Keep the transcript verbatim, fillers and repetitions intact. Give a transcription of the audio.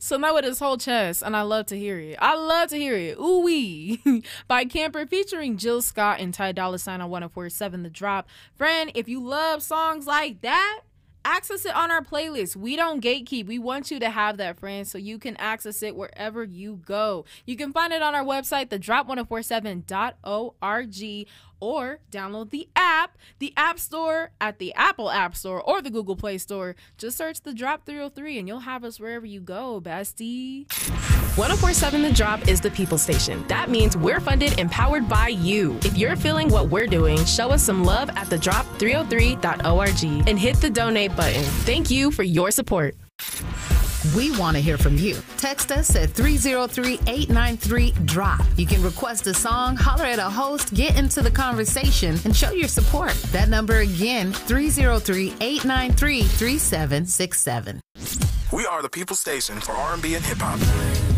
Somebody with his whole chest, and I love to hear it. I love to hear it. Ooh wee by Camper featuring Jill Scott and Ty Dolla Sign on one oh four point seven The Drop. Friend, if you love songs like that, access it on our playlist. We don't gatekeep. We want you to have that, friend, so you can access it wherever you go. You can find it on our website, the drop ten forty-seven dot org, or download the app, the App Store, at the Apple App Store or the Google Play Store. Just search The Drop three oh three and you'll have us wherever you go, bestie. one oh four point seven The Drop is the people station. That means we're funded and powered by you. If you're feeling what we're doing, show us some love at the drop three oh three dot org and hit the donate button. Thank you for your support. We want to hear from you. Text us at three oh three, eight nine three, drop. You can request a song, holler at a host, get into the conversation, and show your support. That number again, three oh three, eight nine three, three seven six seven. We are the people station for R and B and hip hop.